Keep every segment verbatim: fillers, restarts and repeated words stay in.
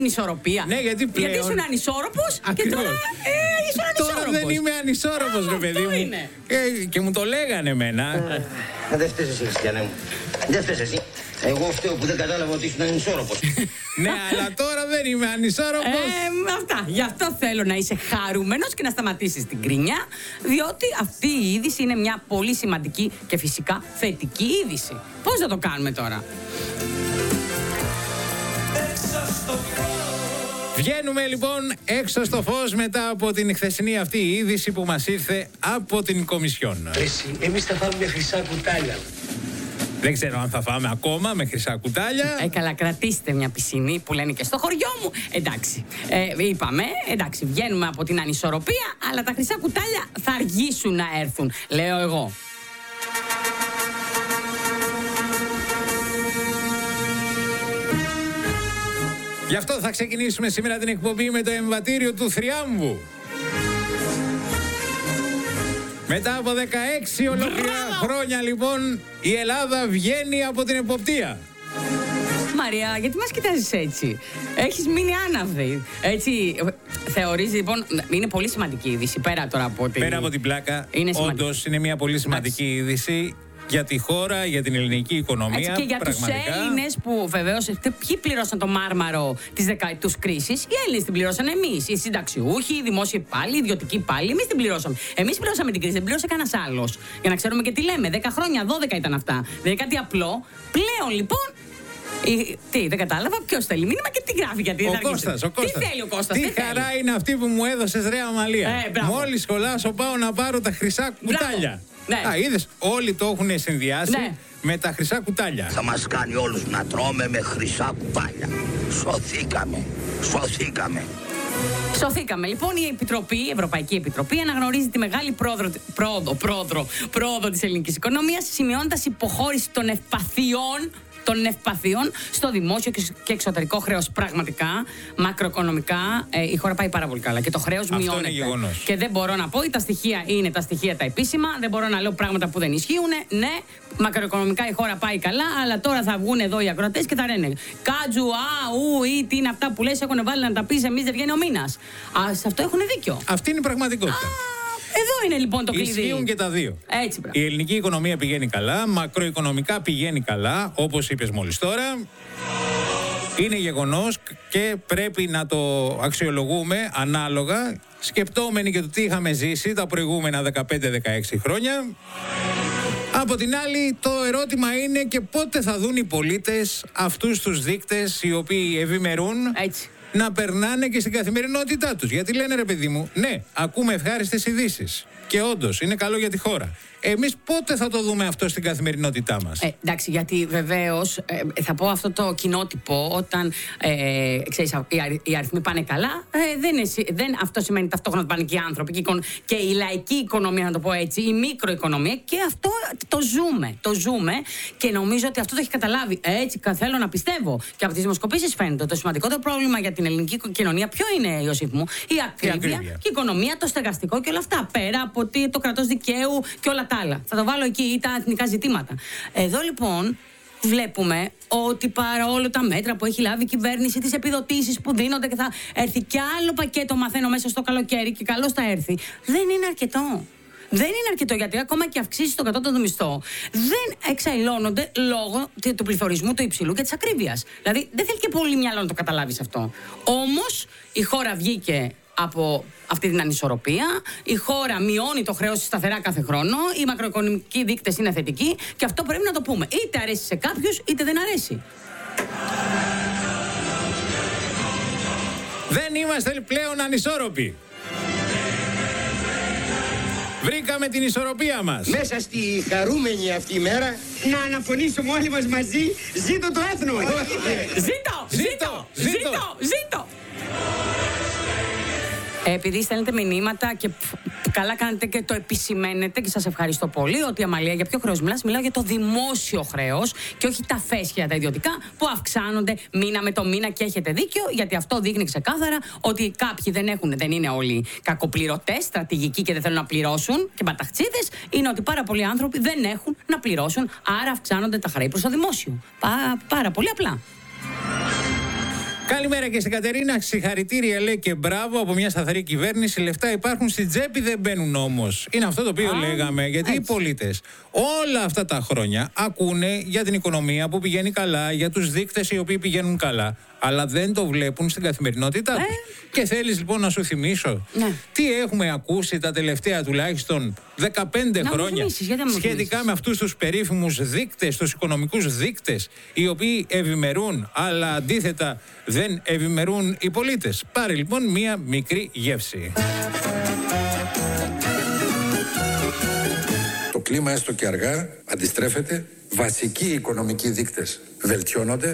Ανισορροπία. Ναι, γιατί πλέον. Γιατί ήσουν ανισόρροπος και τώρα ε, ήσουν ανισόρροπος. Τώρα δεν είμαι ανισόρροπος, ρε παιδί μου. Είναι. Ε, και μου το λέγανε εμένα. Ε, δεν φταίς εσύ, Χριστιανέ μου. Δεν φταίς εσύ. Εγώ φταίω που δεν κατάλαβα ότι ήσουν ανισόρροπος. Ναι, αλλά τώρα δεν είμαι ανισόρροπος. Ε, αυτά. Γι' αυτό θέλω να είσαι χαρούμενος και να σταματήσεις την κρίνια, διότι αυτή η είδηση είναι μια πολύ σημαντική και φυσικά θετική είδηση. Πώς θα το κάνουμε τώρα? Βγαίνουμε λοιπόν έξω στο φως μετά από την χθεσινή αυτή είδηση που μας ήρθε από την Κομισιόν. Εσύ, εμείς θα φάμε χρυσά κουτάλια. Δεν ξέρω αν θα φάμε ακόμα με χρυσά κουτάλια. Ε, καλά, κρατήστε μια πισινή που λένε και στο χωριό μου. Εντάξει. Ε, είπαμε, εντάξει, βγαίνουμε από την ανισορροπία, αλλά τα χρυσά κουτάλια θα αργήσουν να έρθουν, λέω εγώ. Γι' αυτό θα ξεκινήσουμε σήμερα την εκπομπή με το εμβατήριο του θριάμβου. Μετά από δεκαέξι ολόκληρα χρόνια λοιπόν η Ελλάδα βγαίνει από την εποπτεία. Μαρία, γιατί μας κοιτάζεις έτσι? Έχεις μείνει άναυδη. Έτσι, θεωρείς λοιπόν, είναι πολύ σημαντική είδηση πέρα τώρα από την... Πέρα από την πλάκα, είναι όντως είναι μια πολύ σημαντική Άξι. είδηση για τη χώρα, για την ελληνική οικονομία. Έτσι, και για πραγματικά. τους Έλληνες που βεβαίως, ποιοι πλήρωσαν το μάρμαρο της δεκαετούς κρίσης? Οι Έλληνες την πληρώσαν εμείς. Οι συνταξιούχοι, οι δημόσιοι υπάλληλοι, οι ιδιωτικοί υπάλληλοι. Εμείς την πληρώσαμε. Εμείς πληρώσαμε την κρίση, δεν πλήρωσε κανένας άλλος. Για να ξέρουμε και τι λέμε. δέκα χρόνια, δώδεκα ήταν αυτά. Δεν είναι κάτι απλό. Πλέον λοιπόν. Η, τι, δεν κατάλαβα. Ποιος θέλει μήνυμα και τι γράφει? Γιατί ο δεν Κώστας, ο Κώστας. Τι θέλει ο Κώστας? Τι χαρά θέλει. Είναι αυτή που μου έδωσες, ρε Αμαλία. Ε, Μόλις σχολάσω πάω να πάρω τα χρυσά κουτάλια. Ναι. Α, είδες, όλοι το έχουν συνδυάσει ναι. με τα χρυσά κουτάλια. Θα μας κάνει όλους να τρώμε με χρυσά κουτάλια. Σωθήκαμε. Σωθήκαμε. Σωθήκαμε. Λοιπόν, η Επιτροπή, η Ευρωπαϊκή Επιτροπή αναγνωρίζει τη μεγάλη πρόοδο, πρόοδο, πρόοδο, πρόοδο της ελληνικής οικονομίας, σημειώνοντας υποχώρηση των ευπαθειών των ευπαθειών στο δημόσιο και εξωτερικό χρέος. Πραγματικά, μακροοικονομικά, ε, η χώρα πάει πάρα πολύ καλά και το χρέος Αυτό μειώνεται. Είναι γεγονός. Και δεν μπορώ να πω, τα στοιχεία είναι τα στοιχεία τα επίσημα, δεν μπορώ να λέω πράγματα που δεν ισχύουν. Ναι, μακροοικονομικά η χώρα πάει καλά, αλλά τώρα θα βγουν εδώ οι ακροατές και θα λένε Κάτζου, α, ου, ή τι είναι αυτά που λες, έχουν βάλει να τα πεις, εμείς δεν βγαίνει ο μήνας. Α, σε αυτό έχουν δίκιο. Αυτή είναι η πραγματικότητα. Εδώ είναι λοιπόν το κλειδί. Ισχύουν και τα δύο. Έτσι, η ελληνική οικονομία πηγαίνει καλά, μακροοικονομικά πηγαίνει καλά, όπως είπες μόλις τώρα. Είναι γεγονός και πρέπει να το αξιολογούμε ανάλογα, σκεπτόμενοι και το τι είχαμε ζήσει τα προηγούμενα δεκαπέντε δεκαέξι χρόνια. Από την άλλη, το ερώτημα είναι και πότε θα δουν οι πολίτες αυτούς τους δείκτες οι οποίοι ευημερούν. Έτσι. Να περνάνε και στην καθημερινότητά τους. Γιατί λένε, ρε παιδί μου, ναι, ακούμε ευχάριστες ειδήσεις. Και όντως είναι καλό για τη χώρα. Εμείς πότε θα το δούμε αυτό στην καθημερινότητά μας? Ε, εντάξει, γιατί βεβαίως ε, θα πω αυτό το κοινότυπο όταν ε, ξέρεις, οι αριθμοί πάνε καλά. Ε, δεν είναι, δεν, αυτό σημαίνει ταυτόχρονα ότι πάνε και οι άνθρωποι και, και η λαϊκή οικονομία, να το πω έτσι, η μικροοικονομία. Και αυτό το ζούμε. Το ζούμε και νομίζω ότι αυτό το έχει καταλάβει. Έτσι, θέλω να πιστεύω. Και από τις δημοσκοπήσεις φαίνεται το σημαντικότερο πρόβλημα για την ελληνική κοινωνία ποιο είναι, Ιωσήφ μου? Η ακρίβεια, η ακρίβεια. Και η οικονομία, το στεγαστικό και όλα αυτά. Πέρα από το κράτος δικαίου και όλα τα άλλα. Θα το βάλω εκεί ή τα εθνικά ζητήματα. Εδώ λοιπόν βλέπουμε ότι παρόλο τα μέτρα που έχει λάβει η κυβέρνηση, τις επιδοτήσεις που δίνονται και θα έρθει κι άλλο πακέτο, μαθαίνω μέσα στο καλοκαίρι και καλώς θα έρθει, δεν είναι αρκετό. Δεν είναι αρκετό, γιατί ακόμα και αυξήσεις στο κατώτατο μισθό δεν εξαϊλώνονται λόγω του πληθωρισμού του υψηλού και της ακρίβειας. Δηλαδή δεν θέλει και πολύ μυαλό να το καταλάβεις αυτό. Όμως η χώρα βγήκε από αυτή την ανισορροπία. Η χώρα μειώνει το χρέος σταθερά κάθε χρόνο. Οι μακροοικονομικοί δείκτες είναι θετικοί και αυτό πρέπει να το πούμε. Είτε αρέσει σε κάποιους, είτε δεν αρέσει. Δεν είμαστε πλέον ανισόρροποι. Βρήκαμε την ισορροπία μας. Μέσα στη χαρούμενη αυτή μέρα να αναφωνήσουμε όλοι μας μαζί. Ζήτω το έθνο! Ζήτω! Ζήτω! Ζήτω! Ζήτω! Επειδή στέλνετε μηνύματα και καλά κάνετε και το επισημαίνετε και σας ευχαριστώ πολύ ότι, Αμαλία, για ποιο χρέος μιλάς? Μιλάω για το δημόσιο χρέος και όχι τα φέσια τα ιδιωτικά που αυξάνονται μήνα με το μήνα και έχετε δίκιο, γιατί αυτό δείχνει ξεκάθαρα ότι κάποιοι δεν έχουν, δεν είναι όλοι κακοπληρωτές, στρατηγικοί και δεν θέλουν να πληρώσουν και μπαταχτσίδες, είναι ότι πάρα πολλοί άνθρωποι δεν έχουν να πληρώσουν, άρα αυξάνονται τα χρέη προς το δημόσιο. Πά, πάρα πολύ απλά. Καλημέρα και στην Κατερίνα. Συγχαρητήρια, λέει, και μπράβο από μια σταθερή κυβέρνηση. Λεφτά υπάρχουν στην τσέπη, δεν μπαίνουν όμως. Είναι αυτό το οποίο Α, λέγαμε. Γιατί έτσι. Οι πολίτες όλα αυτά τα χρόνια ακούνε για την οικονομία που πηγαίνει καλά, για τους δείκτες οι οποίοι πηγαίνουν καλά, αλλά δεν το βλέπουν στην καθημερινότητά τους. Ε. Και θέλεις λοιπόν να σου θυμίσω ναι. τι έχουμε ακούσει τα τελευταία τουλάχιστον δεκαπέντε να χρόνια σχετικά με αυτούς τους περίφημους δείκτες, τους οικονομικούς δείκτες, οι οποίοι ευημερούν, αλλά αντίθετα δεν ευημερούν οι πολίτες. Πάρε λοιπόν μία μικρή γεύση. Το κλίμα έστω και αργά αντιστρέφεται, βασικοί οικονομικοί δείκτες βελτιώνονται.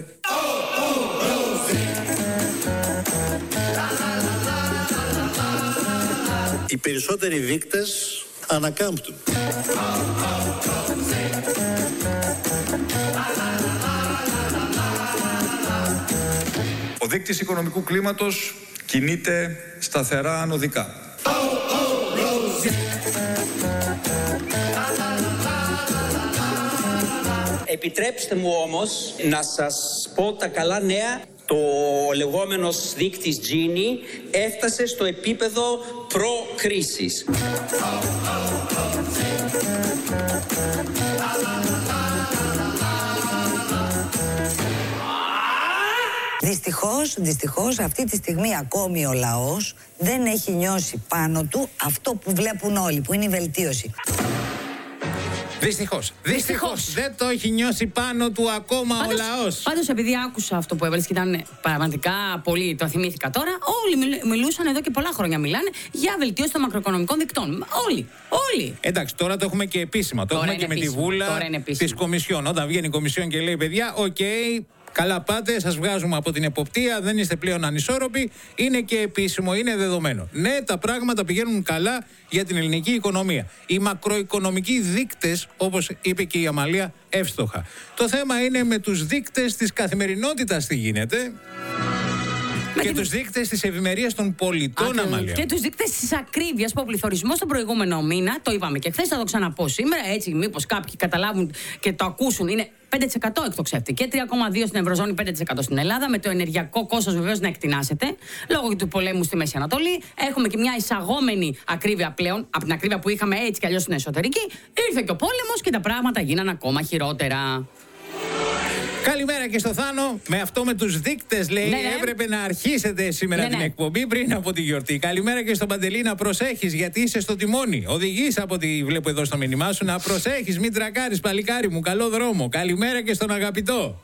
Οι περισσότεροι δείκτες ανακάμπτουν. Ο δείκτης οικονομικού κλίματος κινείται σταθερά ανωδικά. Επιτρέψτε μου όμως να σας πω τα καλά νέα. Το λεγόμενος δείκτης Gini έφτασε στο επίπεδο προ-κρίσης. Δυστυχώς, δυστυχώς αυτή τη στιγμή ακόμη ο λαός δεν έχει νιώσει πάνω του αυτό που βλέπουν όλοι, που είναι η βελτίωση. Δυστυχώς. Δυστυχώς. Δεν το έχει νιώσει πάνω του ακόμα πάντως, ο λαός. Πάντως, επειδή άκουσα αυτό που έβαλες και ήταν πραγματικά πολύ, το θυμήθηκα τώρα, όλοι μιλούσαν εδώ και πολλά χρόνια μιλάνε για βελτίωση των μακροοικονομικών δικτών. Όλοι. Όλοι. Εντάξει, τώρα το έχουμε και επίσημα. Το τώρα έχουμε και επίσημα. Με τη βούλα της Κομισιόν. Όταν βγαίνει η Κομισιόν και λέει, παιδιά, οκ. Okay, καλά πάτε, σας βγάζουμε από την εποπτεία, δεν είστε πλέον ανισόρροποι. Είναι και επίσημο, είναι δεδομένο. Ναι, τα πράγματα πηγαίνουν καλά για την ελληνική οικονομία. Οι μακροοικονομικοί δείκτες, όπως είπε και η Αμαλία, εύστοχα. Το θέμα είναι με τους δείκτες της καθημερινότητας τι γίνεται. Και την... τους δείκτες της ευημερίας των πολιτών, Αμαλία. Και τους δείκτες της ακρίβειας που ο πληθωρισμός τον προηγούμενο μήνα, το είπαμε και χθες, θα το ξαναπώ σήμερα, έτσι μήπως κάποιοι καταλάβουν και το ακούσουν, είναι πέντε τοις εκατό εκτοξεύτηκε, τρία κόμμα δύο στην Ευρωζώνη, πέντε τοις εκατό στην Ελλάδα, με το ενεργειακό κόστος βεβαίως να εκτινάσεται, λόγω του πολέμου στη Μέση Ανατολή. Έχουμε και μια εισαγόμενη ακρίβεια πλέον, από την ακρίβεια που είχαμε έτσι κι αλλιώς στην εσωτερική. Ήρθε και ο πόλεμος και τα πράγματα γίνανε ακόμα χειρότερα. Καλημέρα και στο Θάνο. Με αυτό με τους δείκτες, λέει, ναι, ναι. έπρεπε να αρχίσετε σήμερα ναι, την ναι. εκπομπή πριν από τη γιορτή. Καλημέρα και στον Παντελή, να προσέχεις γιατί είσαι στο τιμόνι. Οδηγείς από ό,τι βλέπω εδώ στο μήνυμά σου, να προσέχεις, μην τρακάρεις, παλικάρι μου. Καλό δρόμο. Καλημέρα και στον Αγαπητό.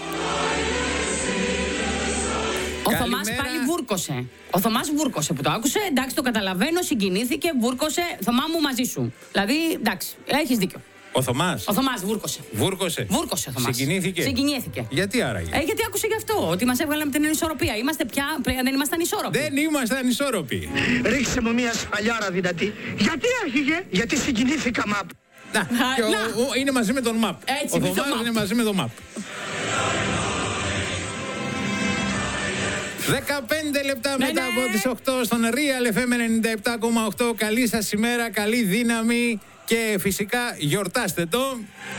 Ο Θωμάς πάλι βούρκωσε. Ο Θωμάς βούρκωσε που το άκουσε. Εντάξει, το καταλαβαίνω, συγκινήθηκε, βούρκωσε. Θωμά μου μαζί σου. Δηλαδή, εντάξει, έχεις δίκιο. Ο Θωμάς. Ο Θωμάς βούρκωσε. Βούρκωσε. Βούρκωσε ο Θωμάς. Συγκινήθηκε. Συγκινήθηκε. Γιατί άραγε. Ε, γιατί άκουσε γι' αυτό. Ότι μας έβγαλε με την ανισορροπία. Είμαστε πια. Δεν είμαστε ανισόρροποι. Δεν είμαστε ανισόρροποι. Ρίξε μου μια σφαλιάρα δυνατή. Γιατί άρχιγε. Γιατί συγκινήθηκα, μαπ. Να. Και ο, ο, είναι μαζί με τον μαπ. Έτσι, ο Θωμάς είναι μαζί με τον μαπ. δεκαπέντε λεπτά ναι, μετά ναι. από τις οκτώ στον Real εφ εμ ενενήντα επτά κόμμα οκτώ. Καλή σας ημέρα, καλή δύναμη και φυσικά γιορτάστε το.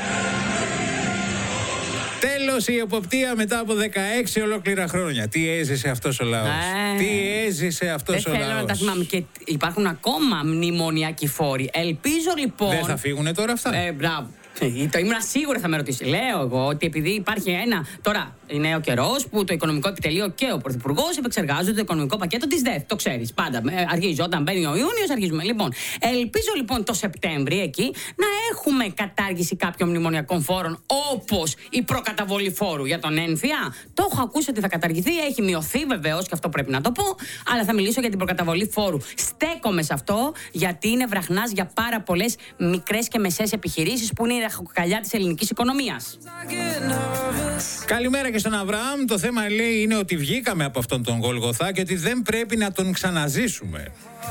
Τέλος η εποπτεία μετά από δεκαέξι ολόκληρα χρόνια. Τι έζησε αυτός ο λαός. Ε, Τι έζησε αυτός ο λαός. Δεν θέλω να τα θυμάμαι. Και υπάρχουν ακόμα μνημονιακοί φόροι. Ελπίζω λοιπόν. Δεν θα φύγουνε τώρα αυτά. Ε, μπράβο. Το ήμουν σίγουρα θα με ρωτήσει. Λέω εγώ ότι επειδή υπάρχει ένα. Τώρα είναι ο καιρός που το Οικονομικό Επιτελείο και ο Πρωθυπουργός επεξεργάζονται το οικονομικό πακέτο της ΔΕΘ. Το ξέρεις. Πάντα αρχίζει όταν μπαίνει ο Ιούνιος, αρχίζουμε. Λοιπόν, ελπίζω λοιπόν το Σεπτέμβρη εκεί να έχουμε κατάργηση κάποιων μνημονιακών φόρων όπως η προκαταβολή φόρου για τον ένφια. Το έχω ακούσει ότι θα καταργηθεί. Έχει μειωθεί βεβαίως και αυτό πρέπει να το πω. Αλλά θα μιλήσω για την προκαταβολή φόρου. Στέκομαι σε αυτό γιατί είναι βραχνάς για πάρα πολλές μικρές και μεσαίες επιχειρήσεις που είναι η ραχοκοκαλιά της ελληνικής οικονομίας. Καλημέρα και στον Αβραάμ. Το θέμα, λέει, είναι ότι βγήκαμε από αυτόν τον Γολγοθά και ότι δεν πρέπει να τον ξαναζήσουμε.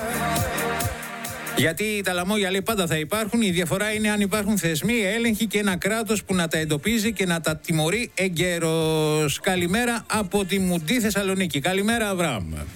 Γιατί τα λαμόγια, λέει, πάντα θα υπάρχουν. Η διαφορά είναι αν υπάρχουν θεσμοί, έλεγχοι και ένα κράτος που να τα εντοπίζει και να τα τιμωρεί εγκαίρως. Καλημέρα από τη Μουντή Θεσσαλονίκη. Καλημέρα, Αβραάμ.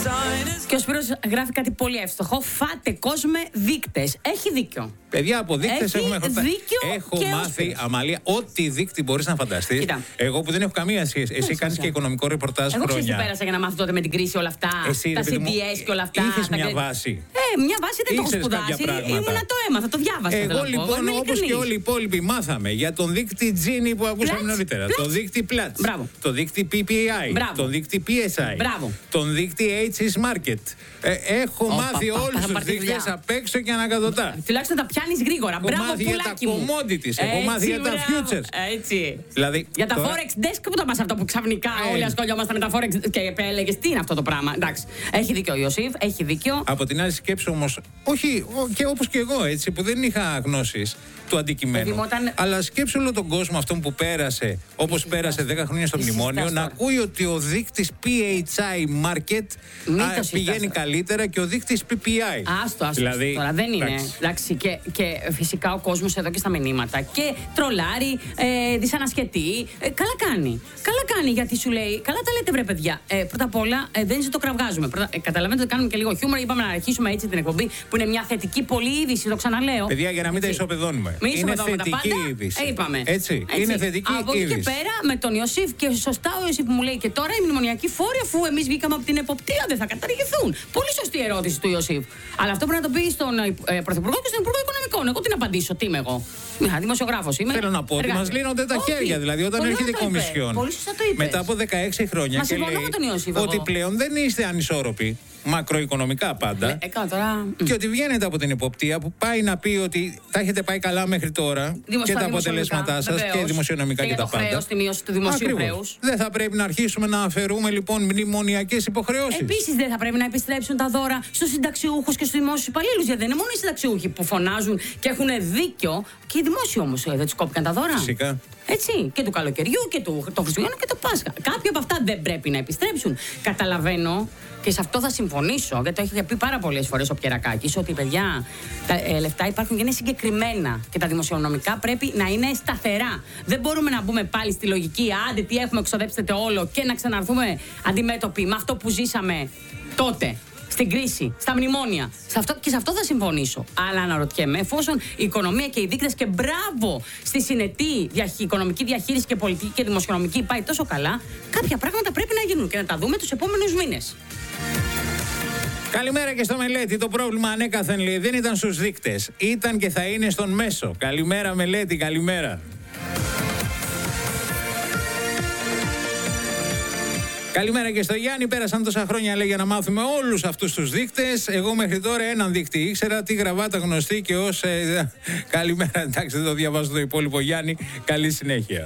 Και ο Σπύρος γράφει κάτι πολύ εύστοχο. Φάτε κόσμε δείκτες. Έχει δίκιο. Παιδιά, από δείκτες έχουμε δίκιο. Έχω και μάθει, Αμαλία, ό,τι δείκτη μπορείς να φανταστείς. Κοίτα. Εγώ που δεν έχω καμία σχέση. Εσύ κάνεις και οικονομικό ρεπορτάζ Εγώ χρόνια. ξέρω τι πέρασα για να μάθω τότε με την κρίση όλα αυτά. Εσύ, τα ρε, σι παιδί ντι μου, ες και όλα αυτά. είχες τα... μια βάση. Ε, μια βάση δεν το έχω Ήξερες κάποια σπουδάσει. πράγματα. Ήμουνα το έμαθα, το διάβασα. Εγώ λοιπόν, όπως και όλοι οι υπόλοιποι, μάθαμε για τον δείκτη Gini που ακούσαμε Platts. νωρίτερα. Platts. Το δείκτη Platts. Μπράβο. Το δείκτη πι πι άι. Μπράβο. Τον δείκτη πι ες άι. Μπράβο. Τον δείκτη έιτς ες Market. Ε, έχω Ω, μάθει πα, πα, όλους θα τους πάρει τη δείκτες δουλειά. απ' έξω και ανακατοτά. Τουλάχιστον τα πιάνει γρήγορα. Έχω Μπράβο, μάθει για τα πουλάκι μου. commodities. Έχω Έτσι, μάθει για τα μπράβο. futures. Έτσι. Δηλαδή, Για τα τώρα- Forex Desk που το πας αυτό που ξαφνικά Ε. όλοι ασχολιόμασταν με τα Forex και έλεγες τι είναι αυτό το πράγμα. Εντάξει. Έχει δίκιο ο Ιωσήφ, έχει δίκιο. Από την άλλη σκέψη όμως, όχι ο- και όπως και εγώ έτσι, που δεν είχα γνώσεις του αντικειμένου. Παιδί μου, όταν- Αλλά σκέψου όλο τον κόσμο αυτόν που πέρασε, όπως πέρασε δέκα χρόνια στο Μη μνημόνιο, συζητάς να τώρα. ακούει ότι ο δείκτης πι έιτς άι Market Μην α, το συζητάς πηγαίνει τώρα. καλύτερα και ο δείκτης πι πι άι. Άστο, άστο. Δηλαδή, τώρα δεν είναι. εντάξει. Εντάξει, και, και φυσικά ο κόσμο εδώ και στα μηνύματα. Και τρολάρει, ε, δυσανασχετεί. Ε, καλά κάνει. Καλά κάνει γιατί σου λέει. Καλά τα λέτε, βρε παιδιά. Ε, πρώτα απ' όλα ε, δεν το κραυγάζουμε. Πρώτα, ε, καταλαβαίνετε ότι κάνουμε και λίγο χιούμορ. Είπαμε να αρχίσουμε έτσι την εκπομπή που είναι μια θετική πολύ είδηση. Το ξαναλέω. Παιδιά, για να μην τα Έτσι. ισοπεδώνουμε. Μην Είναι ισοπεδώνουμε τα θετική πάντα. είδηση. Ε, είπαμε. Έτσι, είναι θετική Από εκεί είδηση. και πέρα με τον Ιωσήφ και σωστά ο Ιωσήφ που μου λέει και τώρα οι μνημονιακοί φόροι, αφού εμεί βγήκαμε από την εποπτεία, δεν θα καταργηθούν. Πολύ σωστή ερώτηση του Ιωσήφ. Αλλά αυτό πρέπει να το πει στον ε, Πρωθυπουργό και στον Υπουργό Οικονομικών. Εγώ τι να απαντήσω, τι είμαι εγώ. Μια δημοσιογράφος είμαι. Θέλω να πω ότι Εργάτη. μας λύνονται τα Όχι. χέρια. Δηλαδή, όταν Πολύ έρχεται η ωραία το είπε. Κομισιόν Πολύ σωστά το είπες. μετά από δεκαέξι χρόνια Μα και συμφωνώ λέει με τον Ιωσήφ ότι εγώ. πλέον δεν είστε ανισόρροποι, μακροοικονομικά πάντα. Ε, κάνω τώρα. Και ότι βγαίνετε από την εποπτεία που πάει να πει ότι τα έχετε πάει καλά μέχρι τώρα και τα αποτελέσματά σας και δημοσιονομικά και, και τα για το πάντα. χρέος, τη μείωση του δημοσίου Ακριβώς. χρέους. Δεν θα πρέπει να αρχίσουμε να αφαιρούμε λοιπόν μνημονιακές υποχρεώσεις. Επίσης δεν θα πρέπει να επιστρέψουν τα δώρα στους συνταξιούχους και στους δημόσιους υπαλλήλους. Γιατί δεν είναι μόνο οι συνταξιούχοι που φωνάζουν και έχουν δίκιο. Και οι δημόσιοι όμως ε, δεν τους κόπηκαν τα δώρα. Φυσικά. Έτσι, και του καλοκαιριού και του το Χριστουγέννου και το Πάσχα. Κάποια από αυτά δεν πρέπει να επιστρέψουν. Καταλαβαίνω και σε αυτό θα συμφωνήσω, γιατί το έχει πει πάρα πολλές φορές ο Πιερακάκης, ότι παιδιά, τα ε, λεφτά υπάρχουν και είναι συγκεκριμένα και τα δημοσιονομικά πρέπει να είναι σταθερά. Δεν μπορούμε να μπούμε πάλι στη λογική, άντε τι έχουμε, ξοδέψτε το όλο και να ξαναρθούμε αντιμέτωποι με αυτό που ζήσαμε τότε. Στην κρίση, στα μνημόνια. Σε αυτό, και σε αυτό θα συμφωνήσω. Αλλά αναρωτιέμαι, εφόσον η οικονομία και οι δείκτες και μπράβο στη συνετή διαχει, οικονομική διαχείριση και πολιτική και δημοσιονομική πάει τόσο καλά, κάποια πράγματα πρέπει να γίνουν και να τα δούμε τους επόμενους μήνες. Καλημέρα και στο Μελέτη. Το πρόβλημα ανέκαθεν λέει δεν ήταν στους δείκτες. Ήταν και θα είναι στον μέσο. Καλημέρα Μελέτη, καλημέρα. Καλημέρα και στο Γιάννη. Πέρασαν τόσα χρόνια λέει για να μάθουμε όλους αυτούς τους δείκτες. Εγώ μέχρι τώρα έναν δείκτη ήξερα, τη γραβάτα γνωστή και ως... Ε, καλημέρα, εντάξει δεν το διαβάζω το υπόλοιπο Γιάννη. Καλή συνέχεια.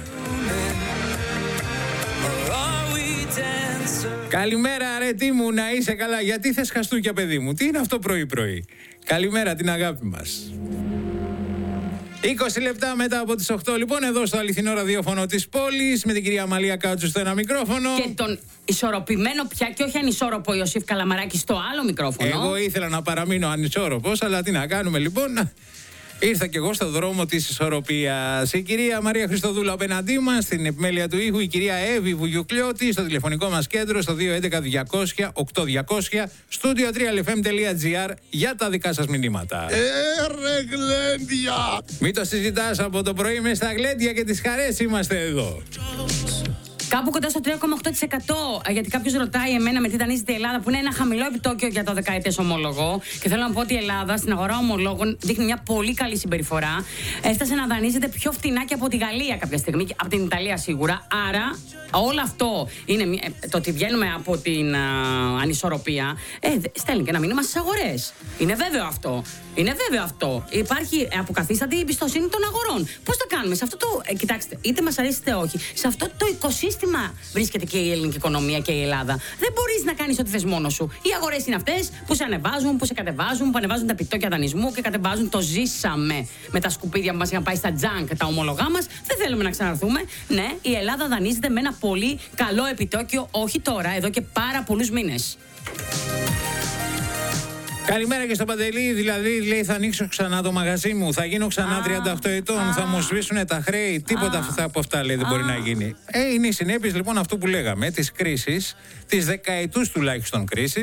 Καλημέρα αρετή μου, να είσαι καλά. Γιατί θες χαστούκια παιδί μου, τι είναι αυτό πρωί πρωί. Καλημέρα την αγάπη μας. είκοσι λεπτά μετά από τις οκτώ, λοιπόν, εδώ στο αληθινό ραδιόφωνο της πόλης, με την κυρία Αμαλία Κάτσου στο ένα μικρόφωνο. Και τον ισορροπημένο πια και όχι ανισόρροπο Ιωσήφ Καλαμαράκη στο άλλο μικρόφωνο. Εγώ ήθελα να παραμείνω ανισόρροπος, αλλά τι να κάνουμε λοιπόν. Ήρθα και εγώ στον δρόμο της ισορροπίας. Η κυρία Μαρία Χριστοδούλου απέναντί μας, στην επιμέλεια του ήχου, η κυρία Εύη Βουγιουκλιώτη, στο τηλεφωνικό μας κέντρο, στο δύο έντεκα διακόσια οκτώ διακόσια, στούντιο τρία ελ εφ εμ τελεία τζι άρ για τα δικά σας μηνύματα. Ε, ρε γλέντια! Μην το συζητάς, από το πρωί με στα γλέντια και τις χαρές είμαστε εδώ. Κάπου κοντά στο τρία κόμμα οκτώ τοις εκατό. Γιατί κάποιος ρωτάει εμένα με τι δανείζεται η Ελλάδα, που είναι ένα χαμηλό επιτόκιο για το δεκαετές ομόλογο. Και θέλω να πω ότι η Ελλάδα στην αγορά ομολόγων δείχνει μια πολύ καλή συμπεριφορά. Έφτασε να δανείζεται πιο φτηνά και από τη Γαλλία κάποια στιγμή, από την Ιταλία σίγουρα. Άρα όλο αυτό είναι το ότι βγαίνουμε από την α, ανισορροπία. Ε, στέλνει και ένα μήνυμα στις αγορές. Είναι βέβαιο αυτό. Είναι βέβαιο αυτό. Υπάρχει αποκαθίστατη η εμπιστοσύνη των αγορών. Πώς το κάνουμε σε αυτό το. Ε, κοιτάξτε, είτε μας αρέσει είτε όχι, σε αυτό το οικοσύστημα βρίσκεται και η ελληνική οικονομία και η Ελλάδα. Δεν μπορείς να κάνεις ό,τι θες μόνος σου. Οι αγορές είναι αυτές που σε ανεβάζουν, που σε κατεβάζουν, που ανεβάζουν τα επιτόκια δανεισμού και κατεβάζουν το ζήσαμε με τα σκουπίδια που μας είχαν πάει στα τζάνκ τα ομολογά μας. Δεν θέλουμε να ξαναρθούμε. Ναι, η Ελλάδα δανείζεται με ένα πολύ καλό επιτόκιο, όχι τώρα, εδώ και πάρα πολλούς μήνες. Καλημέρα και στο Παντελή. Δηλαδή, λέει, θα ανοίξω ξανά το μαγαζί μου. Θα γίνω ξανά τριάντα οκτώ ετών. Θα μου σβήσουν τα χρέη. Τίποτα αυτά από αυτά, λέει, δεν μπορεί να γίνει. Ε, είναι οι συνέπειες λοιπόν αυτού που λέγαμε, τη κρίση, τη δεκαετούς τουλάχιστον κρίση.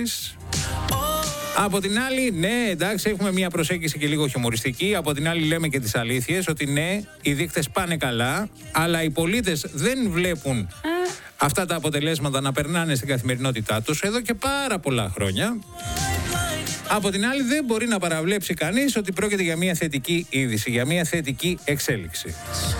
Από την άλλη, ναι, εντάξει, έχουμε μια προσέγγιση και λίγο χιουμοριστική. Από την άλλη, λέμε και τις αλήθειες ότι ναι, οι δείκτες πάνε καλά, αλλά οι πολίτες δεν βλέπουν αυτά τα αποτελέσματα να περνάνε στην καθημερινότητά τους εδώ και πάρα πολλά χρόνια. Από την άλλη, δεν μπορεί να παραβλέψει κανείς ότι πρόκειται για μια θετική είδηση, για μια θετική εξέλιξη.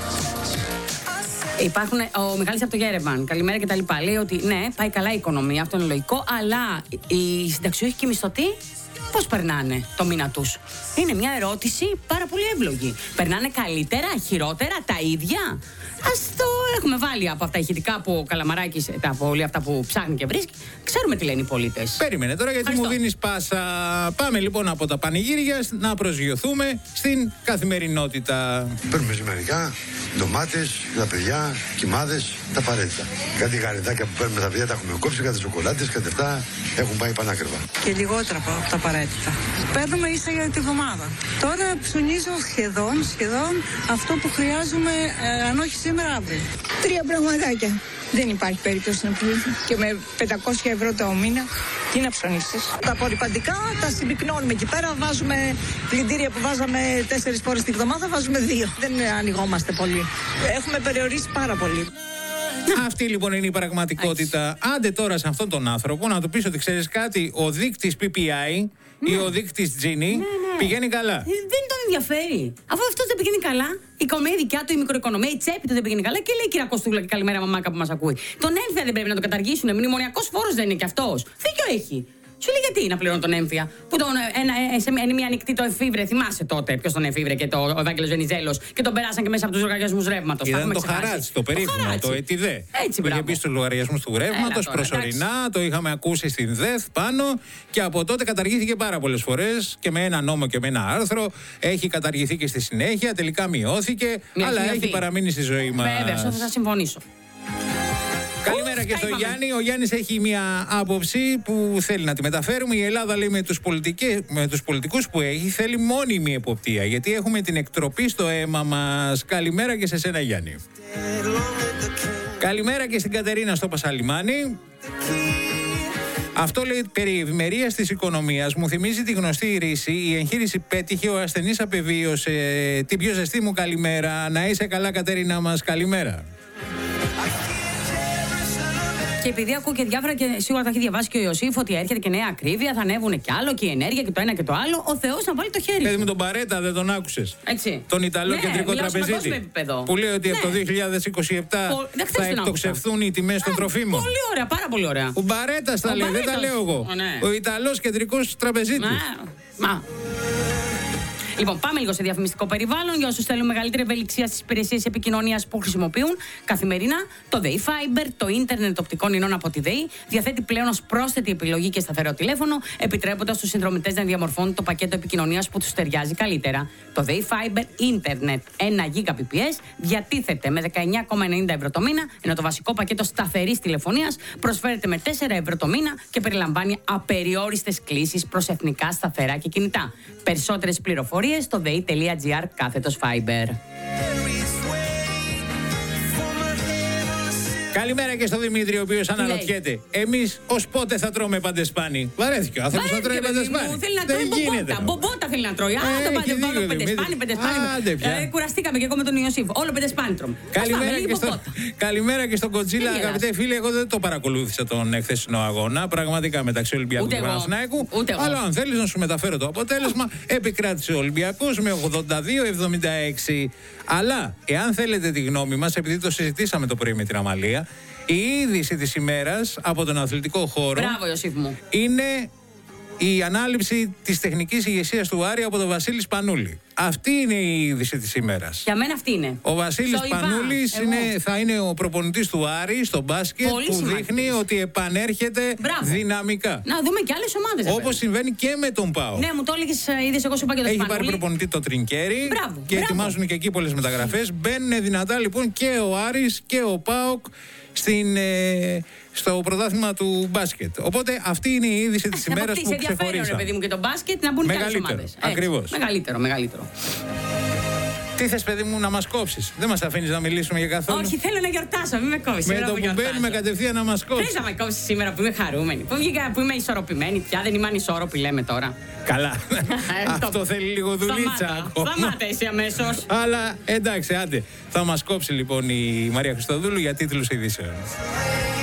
Υπάρχουν, ο Μιχάλης από το Γέρεβαν, καλημέρα και τα λοιπά, λέει ότι ναι, πάει καλά η οικονομία, αυτό είναι λογικό, αλλά οι συνταξιούχοι και οι μισθωτοί πώς περνάνε το μήνα τους? Είναι μια ερώτηση πάρα πολύ εύλογη. Περνάνε καλύτερα, χειρότερα, τα ίδια? Ας το έχουμε βάλει από αυτά τα ηχητικά που ο Καλαμαράκης, τα από όλα αυτά που ψάχνει και βρίσκει. Ξέρουμε τι λένε οι πολίτες. Περίμενε τώρα, γιατί μου δίνεις πάσα. Πάμε λοιπόν από τα πανηγύρια να προσγειωθούμε στην καθημερινότητα. Παίρνουμε ζυμερικά, ντομάτες, τα παιδιά, κοιμάδες, τα απαραίτητα. Κάτι γαριδάκια που παίρνουμε τα παιδιά τα έχουμε κόψει, κάτι σοκολάτες, κάτι αυτά έχουν πάει πανάκριβα. Και λιγότερα από τα απαραίτητα. Παίρνουμε ίσα για τη βδομάδα. Τώρα ψωνίζω σχεδόν, σχεδόν αυτό που χρειάζομαι, ε, αν όχι σήμερα, αύριο. Τρία πραγματάκια. Δεν υπάρχει περίπτωση να πληρώσει. Και με πεντακόσια ευρώ το μήνα, τι να ψωνίσεις? Τα απορριπαντικά τα συμπυκνώνουμε εκεί πέρα. Βάζουμε πλυντήρια που βάζαμε τέσσερις φορές τη βδομάδα, βάζουμε δύο. Δεν ανοιγόμαστε πολύ. Έχουμε περιορίσει πάρα πολύ. Αυτή λοιπόν είναι η πραγματικότητα. Άντε τώρα σε αυτόν τον άνθρωπο να του πεις ότι ξέρεις κάτι, ο δείκτης πι πι άι ναι. ή ο δείκτης Gini ναι, ναι. πηγαίνει καλά. Δεν τον ενδιαφέρει. Αφού αυτός δεν πηγαίνει καλά, η οικονομία δικιά του, η μικροοικονομία, η τσέπη του δεν πηγαίνει καλά και λέει κυρία Κωστούλα και καλημέρα μαμάκα που μας ακούει. Τον έμφυα δεν πρέπει να το καταργήσουν. Μνημονιακός φόρος δεν είναι κι αυτός. Δίκιο έχει. Σου λέει γιατί να πληρώνω τον έμφυα. Που τον, ένα, σε μια, μια ανοιχτή το εφήβρε, θυμάσαι τότε ποιος τον εφήβρε και το, ο Ευάγγελος Βενιζέλος και τον περάσαν και μέσα από τους λογαριασμούς ρεύματος. Ήταν το χαράτσι, το περίφημο, το ΕΤΙΔΕ. Έτσι, που είχε μπει στους λογαριασμούς του ρεύματος προσωρινά, εντάξει. Το είχαμε ακούσει στην ΔΕΘ πάνω και από τότε καταργήθηκε πάρα πολλές φορές και με ένα νόμο και με ένα άρθρο. Έχει καταργηθεί και στη συνέχεια, τελικά μειώθηκε, Μια αλλά έχει παραμείνει στη ζωή μας. Βέβαια, αυτό θα συμφωνήσω. Καλημέρα Ουφ, και στον Γιάννη. Ο Γιάννης έχει μια άποψη που θέλει να τη μεταφέρουμε. Η Ελλάδα, λέει, με τους, με τους πολιτικούς που έχει, θέλει μόνιμη εποπτεία. Γιατί έχουμε την εκτροπή στο αίμα μας. Καλημέρα και σε σένα, Γιάννη. Καλημέρα και στην Κατερίνα στο Πασαλιμάνι. Αυτό, λέει, περί ευημερίας της οικονομίας μου θυμίζει τη γνωστή ρίση. Η εγχείρηση πέτυχε, ο ασθενής απεβίωσε. Την πιο ζεστή μου καλημέρα. Να είσαι καλά, Κατερίνα μας. Καλημέρα. Και επειδή ακούω και διάφορα και σίγουρα τα έχει διαβάσει και ο Ιωσήφ ότι έρχεται και νέα ακρίβεια, θα ανέβουν κι άλλο και η ενέργεια και το ένα και το άλλο. Ο Θεός να βάλει το χέρι. Παιδί με τον Παρέτα, δεν τον άκουσες? Έτσι. Τον Ιταλό ναι, κεντρικό τραπεζίτη. Που λέει ότι ναι. από το δύο χιλιάδες είκοσι επτά Πο... θα εκτοξευθούν οι τιμές των τροφίμων. Πολύ ωραία, πάρα πολύ ωραία. Ο Παρέτας τα λέει, δεν τα λέω εγώ. Ο, ναι. ο Ιταλός κεντρικός τραπεζίτης. Μα. Λοιπόν, πάμε λίγο σε διαφημιστικό περιβάλλον για όσους θέλουν μεγαλύτερη ευελιξία στις υπηρεσίες επικοινωνίας που χρησιμοποιούν καθημερινά. Το ΔΕΗ Fiber, το ίντερνετ οπτικών ινών από τη ΔΕΗ, διαθέτει πλέον ως πρόσθετη επιλογή και σταθερό τηλέφωνο, επιτρέποντας στους συνδρομητές να διαμορφώνουν το πακέτο επικοινωνίας που τους ταιριάζει καλύτερα. Το ΔΕΗ Fiber ίντερνετ ένα γίγα πι πι ες διατίθεται με δεκαεννιά κόμμα ενενήντα ευρώ το μήνα, ενώ το βασικό πακέτο σταθερής τηλεφωνίας προσφέρεται με τέσσερα ευρώ το μήνα και περιλαμβάνει απεριόριστες κλήσεις προς εθνικά σταθερά και κινητά. Περισσότερες πληροφορίες στο dei.gr κάθετος Fiber. Καλημέρα και στον Δημήτρη, ο οποίος αναρωτιέται. Εμείς ως πότε θα τρώμε παντεσπάνι? Βαρέθηκε ο άνθρωπος να τρώει παντεσπάνι. Θέλει να τρώει μπομπότα. Μπομπότα θέλει να τρώει. Α, το παντεσπάνι, παντεσπάνι, παντεσπάνι. Κουραστήκαμε και εγώ με τον Ιωσήφ. Όλο παντεσπάνι τρώμε. Καλημέρα και στον Κοντζίλα, αγαπητέ φίλε. Εγώ δεν το παρακολούθησα τον χθεσινό αγώνα. Πραγματικά μεταξύ Ολυμπιακού και Παναθηναϊκού. Αλλά αν θέλεις να σου μεταφέρω το αποτέλεσμα, επικράτησε ο Ολυμπιακός με ογδόντα δύο εβδομήντα έξι. Αλλά εάν θέλετε τη γνώμη μας, επειδή το συζητήσαμε το πρωί με την Αμαλία, η είδηση της ημέρας από τον αθλητικό χώρο. Μπράβο, Ιωσήφ μου. Είναι η ανάληψη της τεχνικής ηγεσίας του Άρη από τον Βασίλη Σπανούλη. Αυτή είναι η είδηση της ημέρας. Για μένα αυτή είναι. Ο Βασίλης Σπανούλης είναι, θα είναι ο προπονητής του Άρη στο μπάσκετ. Πολύ που σημαντικός. Δείχνει ότι επανέρχεται Μπράβο. δυναμικά. Να δούμε και άλλες ομάδες. Όπως συμβαίνει και με τον ΠΑΟ. Ναι, μου το έλεγες, είδες, εγώ σου είπα και το Έχει Σπανούλη. πάρει προπονητή το Τρινκέρι. Μπράβο. Και Μπράβο. ετοιμάζουν και εκεί πολλές μεταγραφές. Μπαίνουν δυνατά λοιπόν και ο Άρης και ο ΠΑΟΚ στην, ε, στο πρωτάθλημα του μπάσκετ. Οπότε αυτή είναι η είδηση της ημέρας που ξεχωρίζα. Ενδιαφέρον, ρε παιδί μου, και το μπάσκετ να μπουν και άλλες ομάδες. Ακριβώς. Μεγαλύτερο, μεγαλύτερο. Τι θες, παιδί μου, να μας κόψεις? Δεν μας αφήνεις να μιλήσουμε για καθόλου. Όχι, θέλω να γιορτάσω, μην με κόβεις. Με το που μπαίνουμε κατευθείαν να μας κόψεις. Θες να με κόψεις σήμερα που είμαι χαρούμενη, που, βγήκα, που είμαι ισορροπημένη πια, δεν είμαι ανισόρροπη, λέμε τώρα. Καλά. Αυτό θέλει λίγο δουλίτσα ακόμα. Σταμάτα εσύ αμέσως. Αλλά εντάξει, άντε. Θα μας κόψει λοιπόν η Μαρία Χριστοδούλου για τίτλους ειδήσεων.